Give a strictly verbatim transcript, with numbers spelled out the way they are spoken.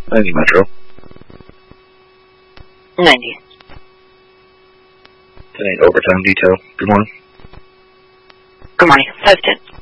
ninety Metro. ninety. ten eight overtime detail. Good morning. Good morning. five ten.